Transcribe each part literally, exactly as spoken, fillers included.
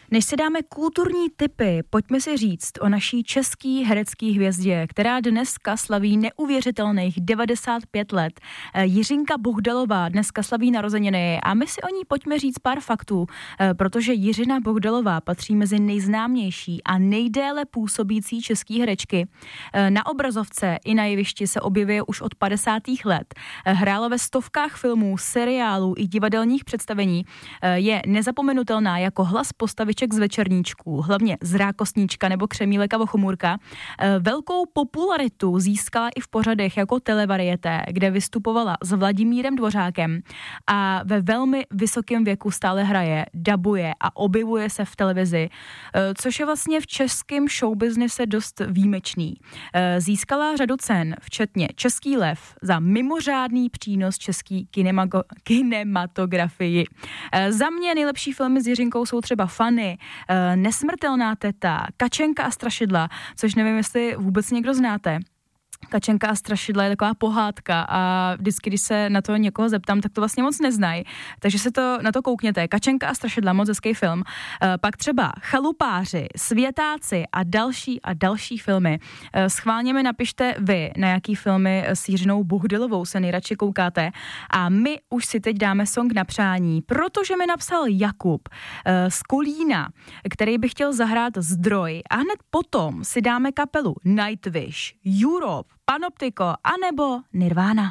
Než si dáme kulturní tipy, pojďme si říct o naší český herecký hvězdě, která dneska slaví neuvěřitelných devadesát pět let. Jiřinka Bohdalová dneska slaví narozeniny a my si o ní pojďme říct pár faktů, protože Jiřina Bohdalová patří mezi nejznámější a nejdéle působící český herečky. Na obrazovce i na jevišti se objevuje už od padesátých let. Hrála ve stovkách filmů, seriálů i divadelních představení. Je nezapomenutelná jako hlas postaviček z večerníčků, hlavně z Rákosníčka nebo Křemílek a Vochomůrka. Velkou popularitu získala i v pořadech jako Televarieté, kde vystupovala s Vladimírem Dvořákem a ve velmi vysokém věku stále hraje, dabuje a objevuje se v televizi, což je vlastně v českém showbiznise dost výjimečný. Získala řadu cen, včetně Český lev za mimořádný přínos český kinemago- kinematografii. Za mě nejlepší filmy s Jiřinkou jsou třeba Fanny, Nesmrtelná teta, Kačenka a strašidla, což nevím, jestli vůbec někdo znáte. Kačenka a strašidla je taková pohádka a vždycky, když se na to někoho zeptám, tak to vlastně moc neznají. Takže se to na to koukněte. Kačenka a strašidla, moc hezký film. E, pak třeba Chalupáři, Světáci a další a další filmy. E, schválně mi napište vy, na jaký filmy s Jiřinou Bohdalovou se nejradši koukáte. A my už si teď dáme song na přání, protože mi napsal Jakub e, z Kolína, který by chtěl zahrát Zdroj. A hned potom si dáme kapelu Nightwish, Europe, Panoptiko anebo Nirvana.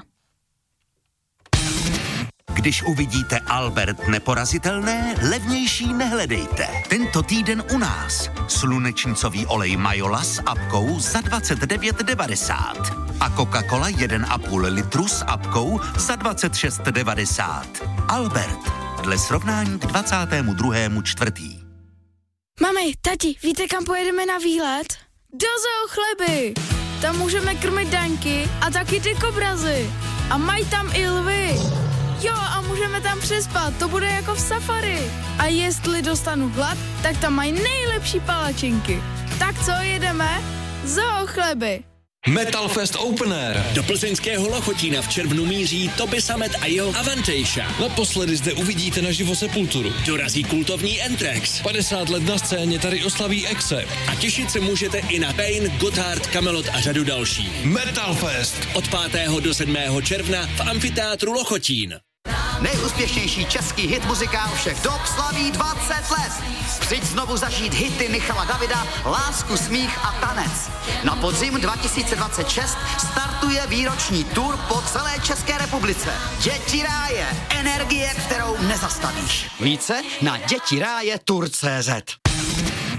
Když uvidíte Albert Neporazitelné, levnější nehledejte. Tento týden u nás. Slunečnicový olej Majola s apkou za dvacet devět devadesát. A Coca-Cola jeden a půl litru s apkou za dvacet šest devadesát. Albert. Dle srovnání k dvacátému druhému čtvrtý. Mami, tati, víte, kam pojedeme na výlet? Do Zoo Chleby! Tam můžeme krmit daňky a taky ty kobrazy. A mají tam i lvy. Jo, a můžeme tam přespat, to bude jako v safari. A jestli dostanu hlad, tak tam mají nejlepší palačinky. Tak co, jedeme? Zoo Chleby. Metal Fest Open Air. Do plzeňského Lochotína v červnu míří Toby Sammet a jeho Avantejša. Naposledy zde uvidíte naživo Sepulturu. Dorazí kultovní Anthrax. padesát let na scéně tady oslaví Exe. A těšit se můžete i na Pain, Gotthard, Kamelot a řadu dalších. Metal Fest. Od pátého do sedmého června v amfiteátru Lochotín. Nejúspěšnější český hit muzikál všech dob slaví dvacet let. Přijď znovu zažít hity Michala Davida, Lásku, smích a tanec. Na podzim dva tisíce dvacet šest startuje výroční tour po celé České republice. Děti ráje, energie, kterou nezastavíš. Více na děti ráje tour tečka cé zet.